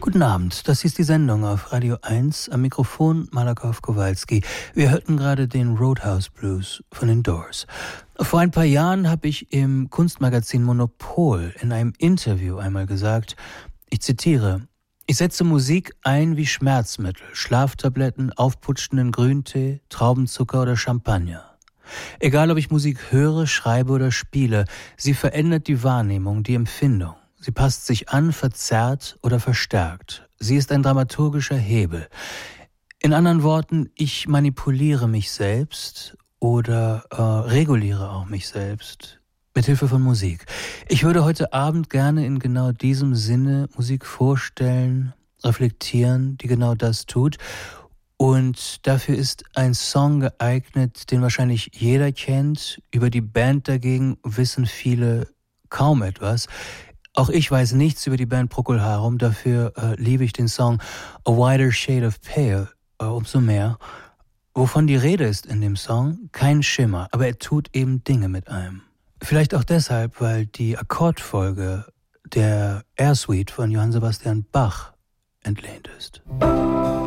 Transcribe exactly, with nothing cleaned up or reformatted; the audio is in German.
Guten Abend, das ist die Sendung auf Radio eins, am Mikrofon Malakow Kowalski. Wir hörten gerade den Roadhouse Blues von den Doors. Vor ein paar Jahren habe ich im Kunstmagazin Monopol in einem Interview einmal gesagt, ich zitiere, ich setze Musik ein wie Schmerzmittel, Schlaftabletten, aufputschenden Grüntee, Traubenzucker oder Champagner. Egal ob ich Musik höre, schreibe oder spiele, sie verändert die Wahrnehmung, die Empfindung. Sie passt sich an, verzerrt oder verstärkt. Sie ist ein dramaturgischer Hebel. In anderen Worten, ich manipuliere mich selbst oder äh, reguliere auch mich selbst mit Hilfe von Musik. Ich würde heute Abend gerne in genau diesem Sinne Musik vorstellen, reflektieren, die genau das tut. Und dafür ist ein Song geeignet, den wahrscheinlich jeder kennt. Über die Band dagegen wissen viele kaum etwas. Auch ich weiß nichts über die Band Procol Harum, dafür äh, liebe ich den Song A Wider Shade of Pale äh, umso mehr. Wovon die Rede ist in dem Song, kein Schimmer, aber er tut eben Dinge mit einem. Vielleicht auch deshalb, weil die Akkordfolge der Air Suite von Johann Sebastian Bach entlehnt ist.